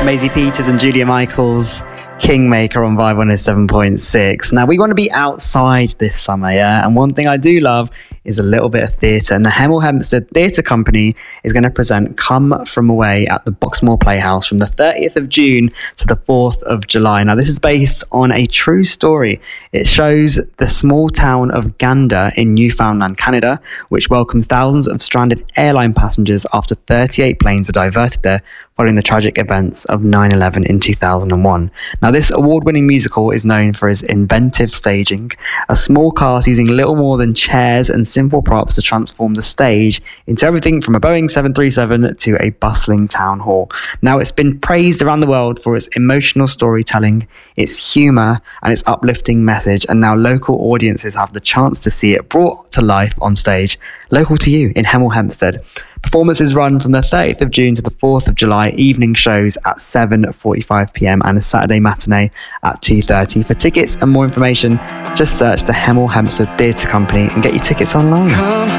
Maisie Peters and Julia Michaels, Kingmaker on Vibe 107.6. Now, we want to be outside this summer, yeah? And one thing I do love is a little bit of theatre. And the Hemel Hempstead Theatre Company is going to present Come From Away at the Boxmoor Playhouse from the 30th of June to the 4th of July. Now, this is based on a true story. It shows the small town of Gander in Newfoundland, Canada, which welcomes thousands of stranded airline passengers after 38 planes were diverted there following the tragic events of 9/11 in 2001. Now, this award-winning musical is known for its inventive staging, a small cast using little more than chairs and simple props to transform the stage into everything from a Boeing 737 to a bustling town hall. Now, it's been praised around the world for its emotional storytelling, its humour, and its uplifting message, and now local audiences have the chance to see it brought to life on stage, local to you in Hemel Hempstead. Performances run from the 30th of June to the 4th of July, evening shows at 7:45pm and a Saturday matinee at 2:30. For tickets and more information, just search the Hemel Hempstead Theatre Company and get your tickets online.